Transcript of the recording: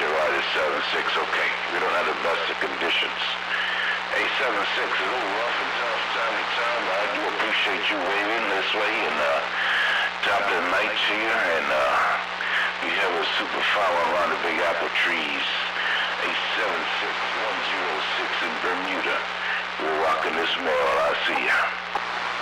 ride at 7-6. Okay, we don't have the best of conditions. Hey, 7-6 is a little rough and tough time to time, but I do appreciate you waving this way and top of the night here, and we have a super foul around the Big Apple trees. Hey, 76106 in Bermuda. We're rocking this mail. I see ya.